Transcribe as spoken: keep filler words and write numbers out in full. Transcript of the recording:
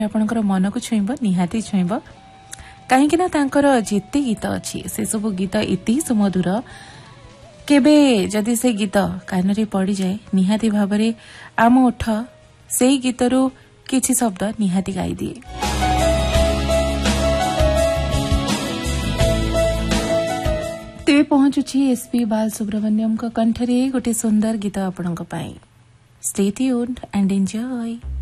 आपणकर मन को छुईब निहाती छुईब कहीं ना तांकर जेते गीत अच्छी से सब गीत एति सुमधुर केबे जदि से गीत कान रे पड़ी जाए निहाती भाव में आम ओठ से गीतरू किछि शब्द निहाती गाई दिए। तेरे पहुंचुछि एसपी बाल सुब्रमण्यम कंठरे गोटे सुंदर गीत आपणक पाई। Stay tuned and enjoy.